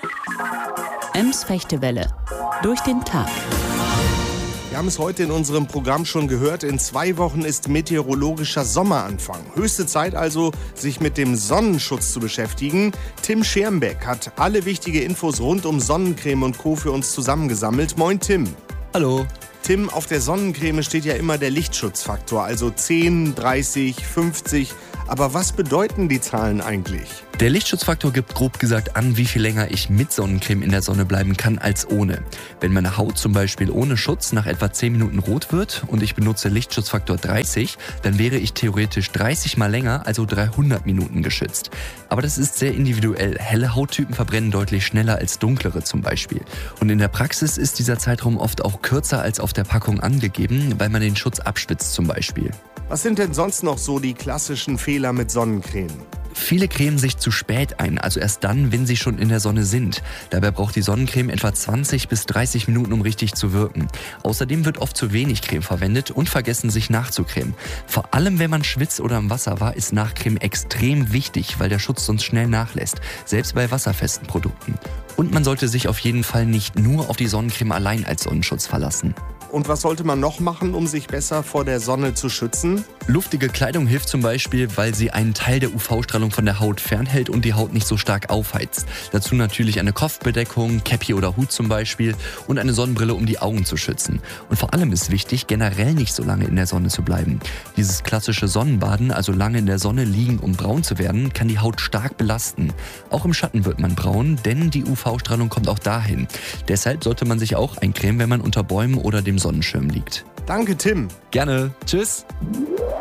Ems Fechtewelle. Durch den Tag. Wir haben es heute in unserem Programm schon gehört. In 2 Wochen ist meteorologischer Sommeranfang. Höchste Zeit also, sich mit dem Sonnenschutz zu beschäftigen. Tim Schermbeck hat alle wichtige Infos rund um Sonnencreme und Co. für uns zusammengesammelt. Moin Tim. Hallo. Tim, auf der Sonnencreme steht ja immer der Lichtschutzfaktor, also 10, 30, 50. Aber was bedeuten die Zahlen eigentlich? Der Lichtschutzfaktor gibt grob gesagt an, wie viel länger ich mit Sonnencreme in der Sonne bleiben kann als ohne. Wenn meine Haut zum Beispiel ohne Schutz nach etwa 10 Minuten rot wird und ich benutze Lichtschutzfaktor 30, dann wäre ich theoretisch 30 mal länger, also 300 Minuten geschützt. Aber das ist sehr individuell. Helle Hauttypen verbrennen deutlich schneller als dunklere zum Beispiel. Und in der Praxis ist dieser Zeitraum oft auch kürzer als auf der Packung angegeben, weil man den Schutz abspitzt zum Beispiel. Was sind denn sonst noch so die klassischen Fehler mit Sonnencreme? Viele cremen sich zu spät ein, also erst dann, wenn sie schon in der Sonne sind. Dabei braucht die Sonnencreme etwa 20 bis 30 Minuten, um richtig zu wirken. Außerdem wird oft zu wenig Creme verwendet und vergessen, sich nachzucremen. Vor allem, wenn man schwitzt oder im Wasser war, ist Nachcremen extrem wichtig, weil der Schutz sonst schnell nachlässt, selbst bei wasserfesten Produkten. Und man sollte sich auf jeden Fall nicht nur auf die Sonnencreme allein als Sonnenschutz verlassen. Und was sollte man noch machen, um sich besser vor der Sonne zu schützen? Luftige Kleidung hilft zum Beispiel, weil sie einen Teil der UV-Strahlung von der Haut fernhält und die Haut nicht so stark aufheizt. Dazu natürlich eine Kopfbedeckung, Käppi oder Hut zum Beispiel und eine Sonnenbrille, um die Augen zu schützen. Und vor allem ist wichtig, generell nicht so lange in der Sonne zu bleiben. Dieses klassische Sonnenbaden, also lange in der Sonne liegen, um braun zu werden, kann die Haut stark belasten. Auch im Schatten wird man braun, denn die UV-Strahlung kommt auch dahin. Deshalb sollte man sich auch eincremen, wenn man unter Bäumen oder dem Sonnenschirm liegt. Danke, Tim. Gerne. Tschüss.